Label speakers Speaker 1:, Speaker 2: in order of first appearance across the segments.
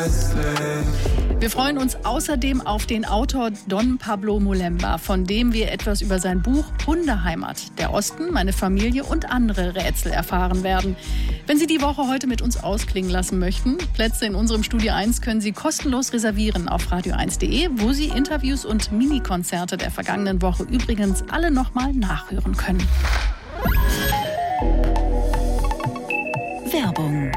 Speaker 1: hässlich.
Speaker 2: Wir freuen uns außerdem auf den Autor Don Pablo Molemba, von dem wir etwas über sein Buch Hundeheimat, der Osten, meine Familie und andere Rätsel erfahren werden. Wenn Sie die Woche heute mit uns ausklingen lassen möchten, Plätze in unserem Studio 1 können Sie kostenlos reservieren auf radio1.de, wo Sie Interviews und Minikonzerte der vergangenen Woche übrigens alle nochmal nachhören können. Werbung.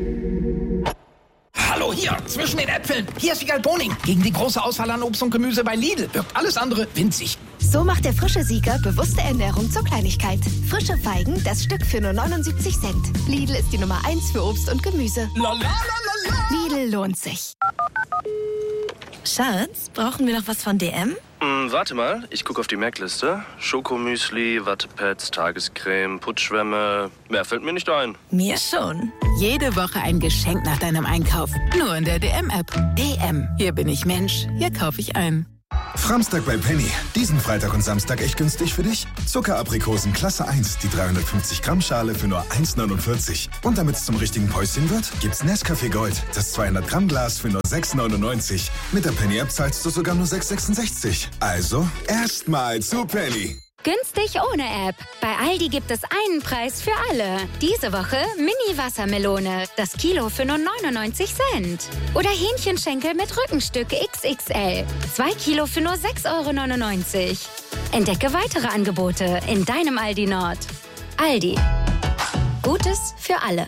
Speaker 3: Hallo, hier, zwischen den Äpfeln. Hier ist Sigal Boning. Gegen die große Auswahl an Obst und Gemüse bei Lidl wirkt alles andere winzig.
Speaker 4: So macht der frische Sieger bewusste Ernährung zur Kleinigkeit. Frische Feigen, das Stück für nur 79 Cent. Lidl ist die Nummer 1 für Obst und Gemüse. Lidl lohnt sich.
Speaker 5: Schatz, brauchen wir noch was von DM?
Speaker 6: Warte mal, ich gucke auf die Merkliste. Schokomüsli, Wattepads, Tagescreme, Putzschwämme. Mehr fällt mir nicht ein.
Speaker 5: Mir schon.
Speaker 7: Jede Woche ein Geschenk nach deinem Einkauf. Nur in der DM-App. DM. Hier bin ich Mensch. Hier kaufe ich ein.
Speaker 8: Framstag bei Penny. Diesen Freitag und Samstag echt günstig für dich? Zuckeraprikosen Klasse 1, die 350 Gramm Schale für nur 1,49. Und damit es zum richtigen Päuschen wird, gibt's Nescafé Gold, das 200 Gramm Glas für nur 6,99. Mit der Penny-App zahlst du sogar nur 6,66. Also, erstmal zu Penny.
Speaker 9: Günstig ohne App. Bei Aldi gibt es einen Preis für alle. Diese Woche Mini-Wassermelone. Das Kilo für nur 99 Cent. Oder Hähnchenschenkel mit Rückenstück XXL. 2 Kilo für nur 6,99 €. Entdecke weitere Angebote in deinem Aldi Nord. Aldi. Gutes für alle.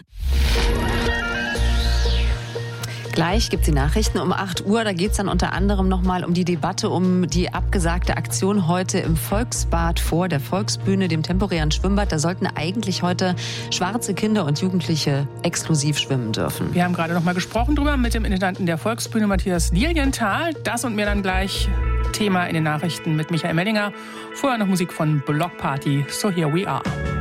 Speaker 10: Gleich gibt es die Nachrichten um 8 Uhr. Da geht es dann unter anderem nochmal um die Debatte um die abgesagte Aktion heute im Volksbad vor der Volksbühne, dem temporären Schwimmbad. Da sollten eigentlich heute schwarze Kinder und Jugendliche exklusiv schwimmen dürfen.
Speaker 11: Wir haben gerade nochmal gesprochen drüber mit dem Intendanten der Volksbühne, Matthias Lilienthal. Das und mehr dann gleich Thema in den Nachrichten mit Michael Mellinger. Vorher noch Musik von Block Party. So here we are.